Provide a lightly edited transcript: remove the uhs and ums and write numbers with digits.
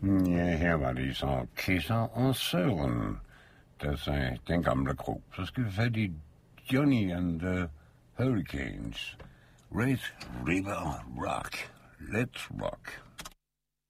Ja, her var det så Kisser og Søren, der sagde den gamle krog. Så skal vi fat i Johnny and the Hurricanes. Red River Rock. Let's rock.